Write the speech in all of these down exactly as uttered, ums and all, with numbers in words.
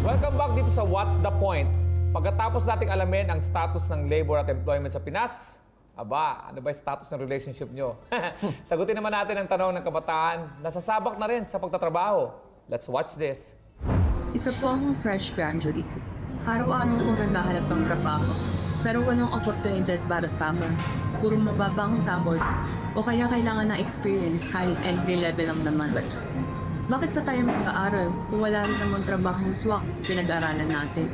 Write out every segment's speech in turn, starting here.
Welcome back dito sa What's the Point? Pagkatapos nating alamin ang status ng labor at employment sa Pinas, aba, ano ba yung status ng relationship nyo? Sagutin naman natin ang tanong ng kabataan na sasabak na rin sa pagtatrabaho. Let's watch this. Isa po akong fresh graduate. Araw-araw ko naghahanap ng trabaho, pero walang oportunidad para sa akin. Puro mababang sahod, o kaya kailangan ng experience kahit entry level lang naman. Bakit pa tayo mag-aaral kung wala rin namang trabahong swak sa pinag-aralan natin?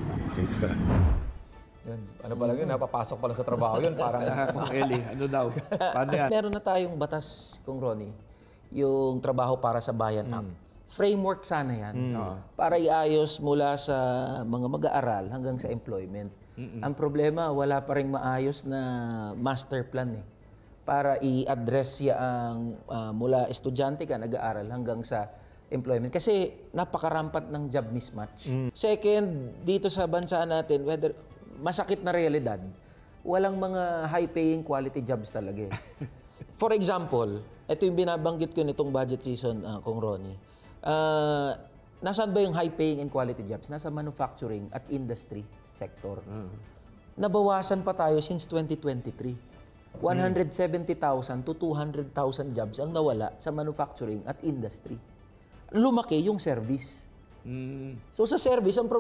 Yun, ano pa lang yun, napapasok pa lang sa trabaho yun, parang... Eli, ano daw? Paano yan? Meron na tayong batas, Kung Ronnie, yung trabaho para sa bayan app. Framework sana yan. Para iayos mula sa mga mag-aaral hanggang sa employment. Ang problema, wala pa rin maayos na master plan eh. Para i-address ang uh, mula estudyante ka, nag-aaral hanggang sa employment. Kasi napakarampat ng job mismatch. Second, dito sa bansa natin, whether masakit na realidad, walang mga high-paying quality jobs talaga eh. For example, ito yung binabanggit ko nitong budget season, uh, Kung Ronnie. Uh, nasaan ba yung high-paying and quality jobs? Nasa manufacturing at industry sector. Nabawasan pa tayo since twenty twenty-three. one hundred seventy thousand to two hundred thousand jobs ang nawala sa manufacturing at industry. Lumaki yung service. So sa service, ang